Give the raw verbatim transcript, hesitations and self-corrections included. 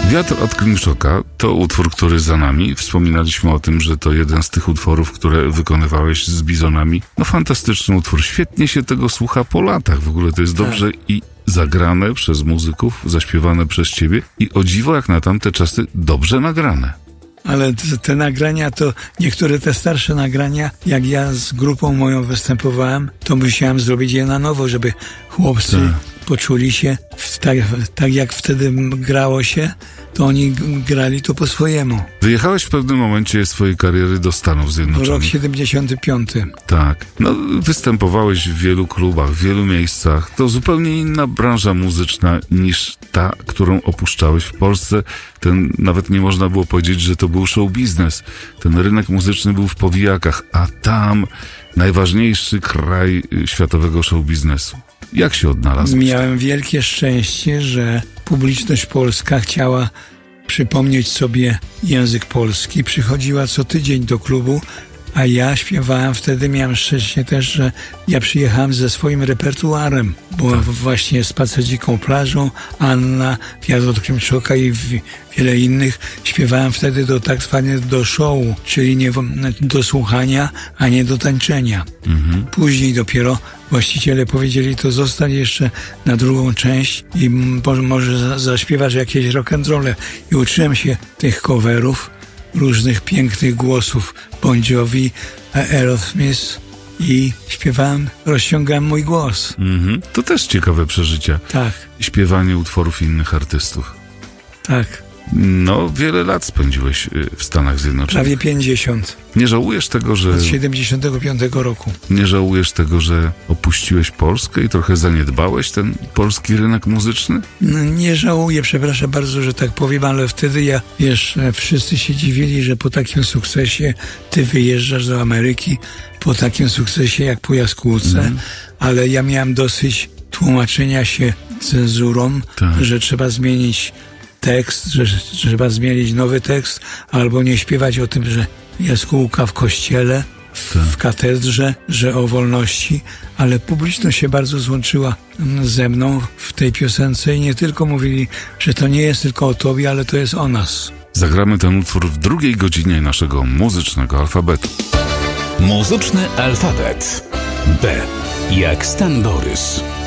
Wiatr od Klimczoka to utwór, który za nami. Wspominaliśmy o tym, że to jeden z tych utworów, które wykonywałeś z Bizonami. No fantastyczny utwór. Świetnie się tego słucha po latach. W ogóle to jest dobrze i zagrane przez muzyków, zaśpiewane przez ciebie i o dziwo jak na tamte czasy dobrze nagrane. Ale te, te nagrania to, niektóre te starsze nagrania, jak ja z grupą moją występowałem, to musiałem zrobić je na nowo, żeby chłopcy tak. poczuli się w, tak, tak jak wtedy grało się, to oni grali to po swojemu. Wyjechałeś w pewnym momencie swojej kariery do Stanów Zjednoczonych. W rok siedemdziesiąty piąty. Tak. No, występowałeś w wielu klubach, w wielu miejscach. To zupełnie inna branża muzyczna niż ta, którą opuszczałeś w Polsce. Ten, nawet nie można było powiedzieć, że to był show biznes. Ten rynek muzyczny był w powijakach, a tam najważniejszy kraj światowego show biznesu. Jak się odnalazłeś? Miałem wielkie szczęście, że publiczność polska chciała przypomnieć sobie język polski. Przychodziła co tydzień do klubu, a ja śpiewałem wtedy, miałem szczęście też, że ja przyjechałem ze swoim repertuarem, bo tak. właśnie Spacer dziką plażą, Anna, Wiatr od Klimczoka i wiele innych śpiewałem wtedy do tak zwanego do show, czyli nie do słuchania, a nie do tańczenia. Mhm. Później dopiero właściciele powiedzieli, to zostań jeszcze na drugą część i może zaśpiewasz jakieś rock'n'rolle. I uczyłem się tych coverów, różnych pięknych głosów Bon Jovi, Aerosmith i śpiewałem, rozciągałem mój głos. Mhm. To też ciekawe przeżycia. Tak. Śpiewanie utworów innych artystów. Tak. No, wiele lat spędziłeś w Stanach Zjednoczonych. Prawie pięćdziesiąt. Nie żałujesz tego, że... Od siedemdziesiątego piątego roku. Nie żałujesz tego, że opuściłeś Polskę i trochę zaniedbałeś ten polski rynek muzyczny? No, nie żałuję, przepraszam bardzo, że tak powiem, ale wtedy ja, wiesz, wszyscy się dziwili, że po takim sukcesie ty wyjeżdżasz do Ameryki, po takim sukcesie jak po Jaskółce, mm. ale ja miałem dosyć tłumaczenia się cenzurą, tak. że trzeba zmienić tekst, że, że trzeba zmienić nowy tekst, albo nie śpiewać o tym, że jaskółka w kościele, w, tak. w katedrze, że o wolności, ale publiczność się bardzo złączyła ze mną w tej piosence i nie tylko mówili, że to nie jest tylko o tobie, ale to jest o nas. Zagramy ten utwór w drugiej godzinie naszego muzycznego alfabetu. Muzyczny alfabet. B jak Stan Borys.